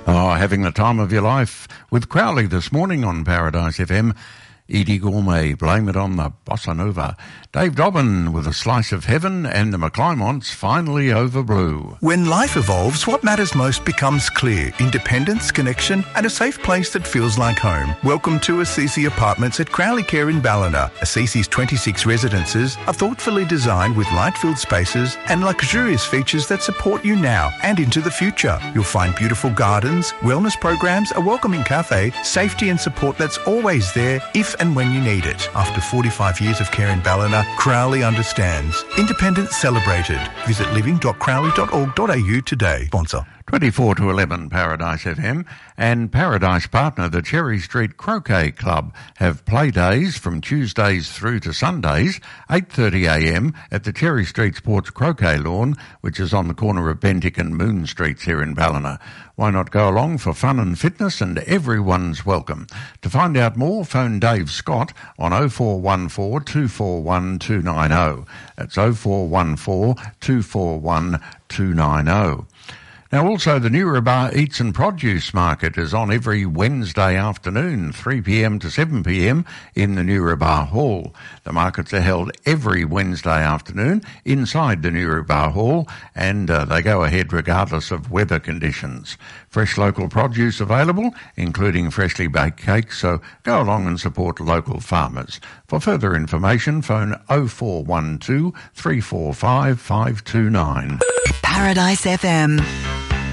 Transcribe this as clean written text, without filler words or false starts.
Oh, having the time of your life with Crowley this morning on Paradise FM. Edie Gourmet, Blame It on the Bossa Nova. Dave Dobbin with A Slice of Heaven, and the McClymonts Finally Over Blue. When life evolves, what matters most becomes clear. Independence, connection, and a safe place that feels like home. Welcome to Assisi Apartments at Crowley Care in Ballina. Assisi's 26 residences are thoughtfully designed with light-filled spaces and luxurious features that support you now and into the future. You'll find beautiful gardens, wellness programs, a welcoming cafe, safety and support that's always there if and when you need it. After 45 years of care in Ballina, Crowley understands. Independence celebrated. Visit living.crowley.org.au today. Sponsor. 24 to 11 Paradise FM and Paradise partner the Cherry Street Croquet Club have play days from Tuesdays through to Sundays, 8:30am at the Cherry Street Sports Croquet Lawn, which is on the corner of Bentinck and Moon Streets here in Ballina. Why not go along for fun and fitness, and everyone's welcome. To find out more, phone Dave Scott on 0414 241 290. That's 0414 241 290. Now, also, the Newrabar Eats and Produce Market is on every Wednesday afternoon, 3pm to 7pm in the Newrabar Hall. The markets are held every Wednesday afternoon inside the Newrabar Hall, and they go ahead regardless of weather conditions. Fresh local produce available, including freshly baked cakes, so go along and support local farmers. For further information, phone 0412 345 529. Paradise FM.